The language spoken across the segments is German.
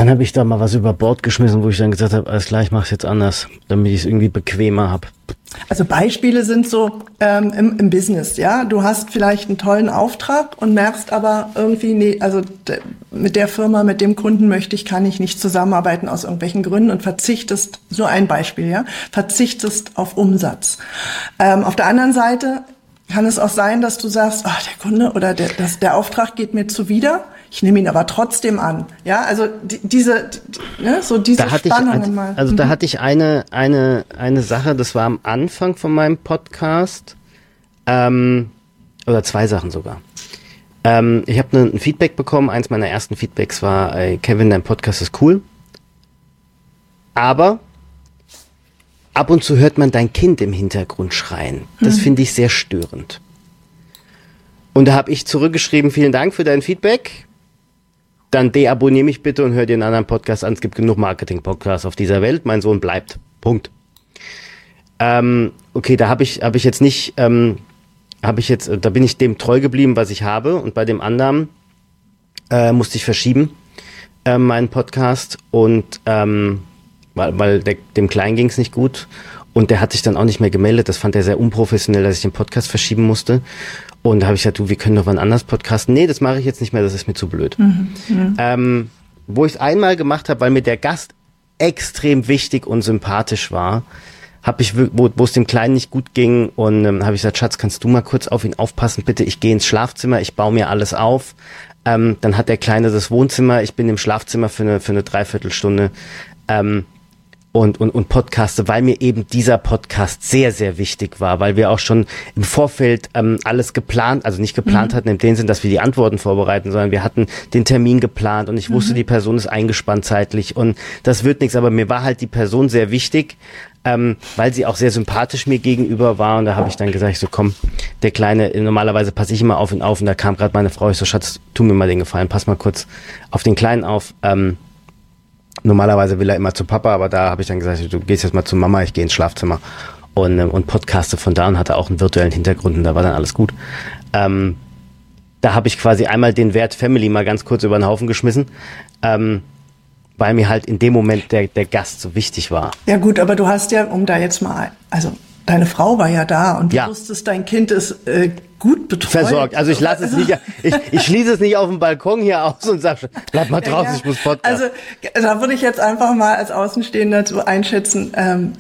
Wann habe ich da mal was über Bord geschmissen, wo ich dann gesagt habe, alles klar, ich mache es jetzt anders, damit ich es irgendwie bequemer habe? Also Beispiele sind so im Business, ja. Du hast vielleicht einen tollen Auftrag und merkst aber irgendwie, nee, also mit der Firma, mit dem Kunden kann ich nicht zusammenarbeiten aus irgendwelchen Gründen und verzichtest, so ein Beispiel, ja, verzichtest auf Umsatz. Auf der anderen Seite kann es auch sein, dass du sagst, der Kunde oder der Auftrag geht mir zuwider. Ich nehme ihn aber trotzdem an. Ja, also diese Spannungen mal. Also da hatte ich eine Sache, das war am Anfang von meinem Podcast, oder zwei Sachen sogar. Ich habe ein Feedback bekommen. Eins meiner ersten Feedbacks war, Kevin, dein Podcast ist cool, aber ab und zu hört man dein Kind im Hintergrund schreien. Das finde ich sehr störend. Und da habe ich zurückgeschrieben, vielen Dank für dein Feedback. Dann deabonniere mich bitte und hör dir einen anderen Podcast an. Es gibt genug Marketing-Podcasts auf dieser Welt. Mein Sohn bleibt. Punkt. Okay, da habe ich jetzt nicht, da bin ich dem treu geblieben, was ich habe. Und bei dem anderen musste ich verschieben, meinen Podcast. Und weil dem Kleinen ging es nicht gut. Und der hat sich dann auch nicht mehr gemeldet. Das fand er sehr unprofessionell, dass ich den Podcast verschieben musste. Und da habe ich gesagt, wir können doch wann anders podcasten. Nee, das mache ich jetzt nicht mehr, das ist mir zu blöd. Wo ich es einmal gemacht habe, weil mir der Gast extrem wichtig und sympathisch war, habe ich, wo es dem Kleinen nicht gut ging, und habe ich gesagt, Schatz, kannst du mal kurz auf ihn aufpassen, bitte? Ich gehe ins Schlafzimmer, ich baue mir alles auf. Dann hat der Kleine das Wohnzimmer, ich bin im Schlafzimmer für eine Dreiviertelstunde. Und podcaste, weil mir eben dieser Podcast sehr, sehr wichtig war, weil wir auch schon im Vorfeld alles geplant, also nicht geplant hatten in dem Sinn, dass wir die Antworten vorbereiten, sondern wir hatten den Termin geplant und ich wusste, die Person ist eingespannt zeitlich und das wird nichts, aber mir war halt die Person sehr wichtig, weil sie auch sehr sympathisch mir gegenüber war, und da habe ich dann gesagt, so komm, der Kleine, normalerweise passe ich immer auf ihn auf, und da kam gerade meine Frau, ich so, Schatz, tu mir mal den Gefallen, pass mal kurz auf den Kleinen auf, normalerweise will er immer zu Papa, aber da habe ich dann gesagt, du gehst jetzt mal zu Mama, ich gehe ins Schlafzimmer und podcaste von da, und hatte auch einen virtuellen Hintergrund, und da war dann alles gut. Da habe ich quasi einmal den Wert Family mal ganz kurz über den Haufen geschmissen, weil mir halt in dem Moment der Gast so wichtig war. Ja gut, aber du hast ja, um da jetzt mal, also deine Frau war ja da und du wusstest, dein Kind ist gut betreut. Versorgt. Also ich lasse es nicht, ich schließe es nicht auf dem Balkon hier aus und sage, bleib mal draußen, ich muss podcasten. Also da würde ich jetzt einfach mal als Außenstehender so einschätzen,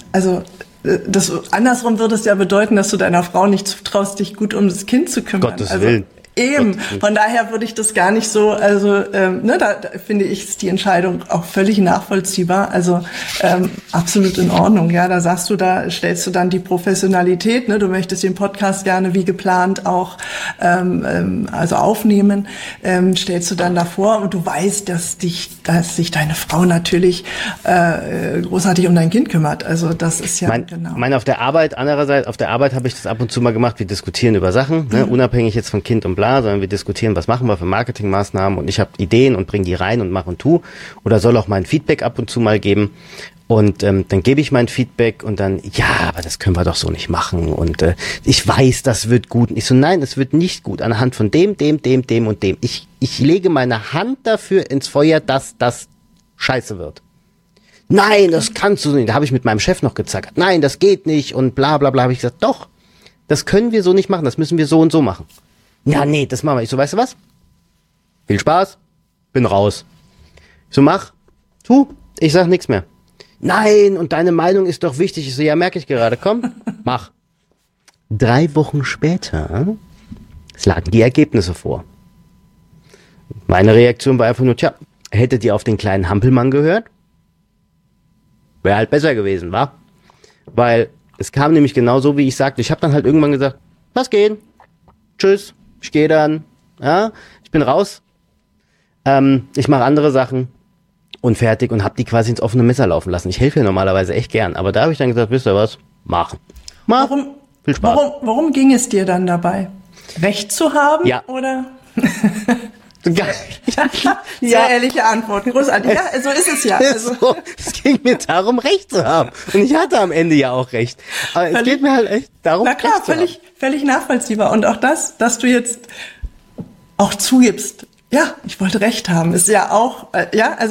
andersrum würde es ja bedeuten, dass du deiner Frau nicht zutraust, dich gut um das Kind zu kümmern. Gottes Willen. Eben, von daher würde ich das gar nicht so, da finde ich, ist die Entscheidung auch völlig nachvollziehbar, also absolut in Ordnung, ja, da stellst du dann die Professionalität, ne, du möchtest den Podcast gerne wie geplant auch also aufnehmen, stellst du dann davor, und du weißt, dass sich deine Frau natürlich großartig um dein Kind kümmert, also das ist ja genau. Auf der Arbeit habe ich das ab und zu mal gemacht, wir diskutieren über Sachen, ne, unabhängig jetzt von Kind und bla, sondern wir diskutieren, was machen wir für Marketingmaßnahmen, und ich habe Ideen und bringe die rein und mache und tu, oder soll auch mein Feedback ab und zu mal geben, und dann gebe ich mein Feedback und dann, ja, aber das können wir doch so nicht machen, und ich weiß, das wird gut, und ich so, nein, es wird nicht gut, anhand von dem und dem, ich lege meine Hand dafür ins Feuer, dass das scheiße wird. Nein, das kannst du nicht, da habe ich mit meinem Chef noch gezackert, nein, das geht nicht, und bla bla bla, habe ich gesagt, doch, das können wir so nicht machen, das müssen wir so und so machen. Ja, nee, das machen wir. Ich so, weißt du was? Viel Spaß, bin raus. Ich so, mach, tu, ich sag nichts mehr. Nein, und deine Meinung ist doch wichtig. Ich so, ja, merke ich gerade, komm, mach. 3 Wochen später, es lagen die Ergebnisse vor. Meine Reaktion war einfach nur, tja, hättet ihr auf den kleinen Hampelmann gehört? Wäre halt besser gewesen, wa? Weil es kam nämlich genau so, wie ich sagte. Ich habe dann halt irgendwann gesagt, lass gehen, tschüss. Ich gehe dann, ja, ich bin raus, ich mache andere Sachen und fertig, und habe die quasi ins offene Messer laufen lassen. Ich helfe ja normalerweise echt gern, aber da habe ich dann gesagt, wisst ihr was, machen. Viel Spaß. Warum ging es dir dann dabei? Recht zu haben? Ja. Oder? Sehr ehrliche Antwort, großartig. Ja, so ist es ja. Also. Es ging mir darum, Recht zu haben. Und ich hatte am Ende ja auch Recht. Aber es geht mir halt echt darum, Recht zu haben. Völlig nachvollziehbar. Und auch das, dass du jetzt auch zugibst, ja, ich wollte Recht haben, ist ja auch, also